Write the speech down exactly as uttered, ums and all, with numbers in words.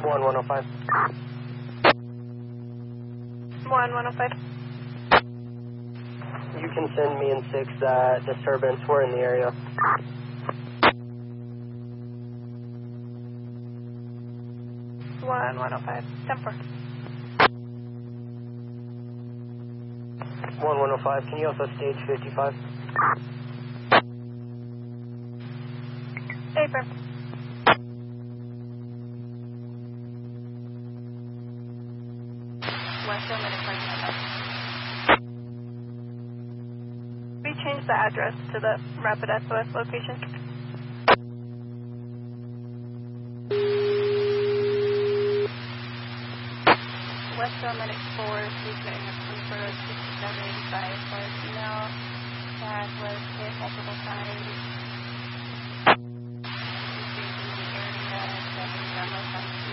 one one oh five. one one oh five. You can send me in six uh, disturbance. We're in the area. one one oh five. ten four. one one oh five. Can you also stage fifty-five? Apron. Western Minnesota. We changed the address to the Rapid S O S location. Western Medic four, please getting a confirmed sixty-seven eighty-five for email that was hit multiple times.